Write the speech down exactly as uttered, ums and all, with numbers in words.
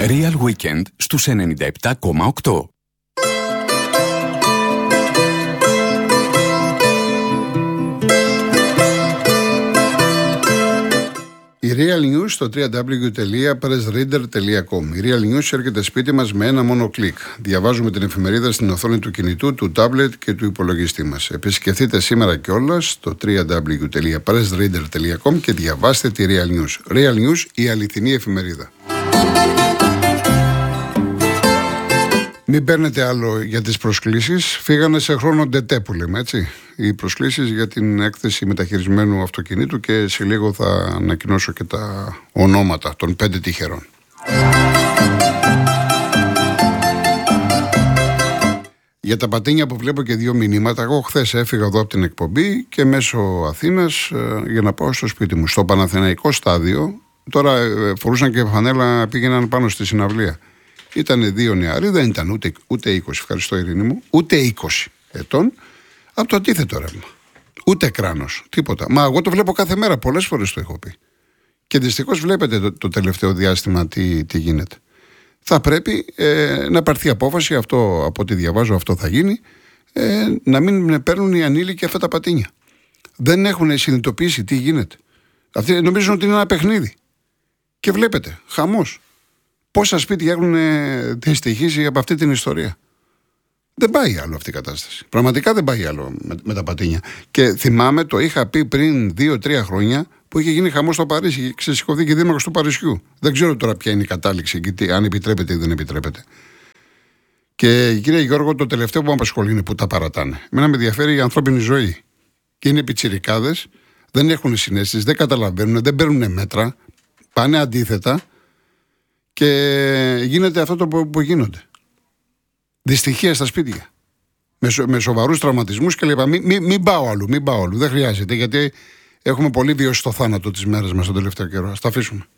Real Weekend στους ενενήντα επτά κόμμα οκτώ. Η Real News στο double-u double-u double-u τελεία press reader τελεία com. Η Real News έρχεται σπίτι μας με ένα μόνο κλικ. Διαβάζουμε την εφημερίδα στην οθόνη του κινητού, του τάμπλετ και του υπολογιστή μας. Επισκεφτείτε σήμερα κιόλας το double-u double-u double-u τελεία press reader τελεία com και διαβάστε τη Real News. Real News, η αληθινή εφημερίδα. Μην παίρνετε άλλο για τις προσκλήσεις. Φύγανε σε χρόνο ντετέ που λέμε, έτσι. Οι προσκλήσεις για την έκθεση μεταχειρισμένου αυτοκινήτου και σε λίγο θα ανακοινώσω και τα ονόματα των πέντε τυχερών. Για τα πατίνια που βλέπω και δύο μηνύματα, εγώ χθες έφυγα εδώ από την εκπομπή και μέσω Αθήνας ε, για να πάω στο σπίτι μου. Στο Παναθηναϊκό στάδιο, τώρα ε, φορούσαν και φανέλα, πήγαιναν πάνω στη συναυλία. Ήταν δύο νεαροί, δεν ήταν ούτε, ούτε είκοσι, ευχαριστώ Ειρήνη μου, ούτε είκοσι ετών, από το αντίθετο ρεύμα. Ούτε κράνος, τίποτα. Μα εγώ το βλέπω κάθε μέρα, πολλές φορές το έχω πει. Και δυστυχώς βλέπετε το, το τελευταίο διάστημα τι, τι γίνεται. Θα πρέπει ε, να πάρθει απόφαση, αυτό, από ό,τι διαβάζω αυτό θα γίνει, ε, να μην παίρνουν οι ανήλικοι αυτά τα πατίνια. Δεν έχουν συνειδητοποιήσει τι γίνεται. Αυτοί νομίζουν ότι είναι ένα παιχνίδι. Και βλέπετε, χαμός. Πόσα σπίτια έχουν δυστυχήσει από αυτή την ιστορία. Δεν πάει άλλο αυτή η κατάσταση. Πραγματικά δεν πάει άλλο με, με τα πατίνια. Και θυμάμαι, το είχα πει πριν δύο τρία χρόνια, που είχε γίνει χαμός στο Παρίσι και ξεσηκωθεί και δήμαρχος του Παρισιού. Δεν ξέρω τώρα ποια είναι η κατάληξη, γιατί, αν επιτρέπεται ή δεν επιτρέπεται. Και κύριε Γιώργο, το τελευταίο που με απασχολεί είναι που τα παρατάνε. Εμένα με ενδιαφέρει η ανθρώπινη ζωή. Και είναι πιτσιρικάδες, δεν έχουν συνέστηση, δεν καταλαβαίνουν, δεν παίρνουν μέτρα, πάνε αντίθετα. Και γίνεται αυτό το που, που γίνονται. Δυστυχία στα σπίτια. Με, σο, με σοβαρούς τραυματισμούς και λέγαμε μην, μην, μην πάω αλλού, μην πάω αλλού. Δεν χρειάζεται, γιατί έχουμε πολύ βιώσει το θάνατο της μέρας μας τον τελευταίο καιρό. Ας τα αφήσουμε.